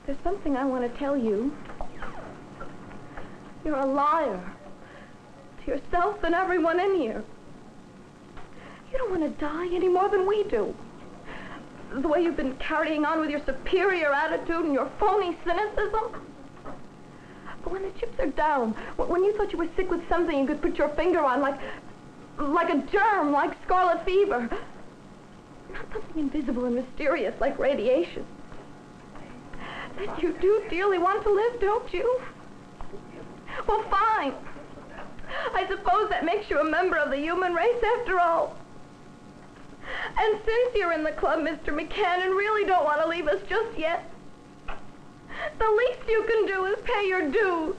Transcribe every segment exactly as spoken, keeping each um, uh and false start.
There's something I want to tell you. You're a liar. To yourself and everyone in here. You don't want to die any more than we do. The way you've been carrying on with your superior attitude and your phony cynicism. But when the chips are down, when you thought you were sick with something you could put your finger on, like, like a germ, like scarlet fever. Not something invisible and mysterious like radiation. Then you do dearly want to live, don't you? Well, fine. I suppose that makes you a member of the human race after all. And since you're in the club, Mister McCann, and really don't want to leave us just yet, the least you can do is pay your dues.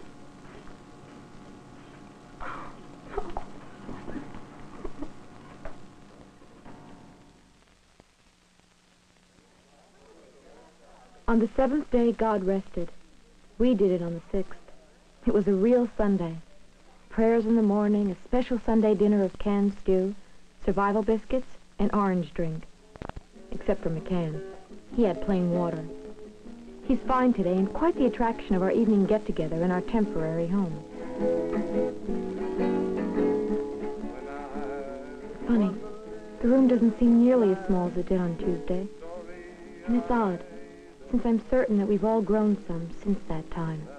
On the seventh day, God rested. We did it on the sixth. It was a real Sunday. Prayers in the morning, a special Sunday dinner of canned stew, survival biscuits, and orange drink. Except for McCann. He had plain water. He's fine today and quite the attraction of our evening get-together in our temporary home. Funny, the room doesn't seem nearly as small as it did on Tuesday. And it's odd, since I'm certain that we've all grown some since that time.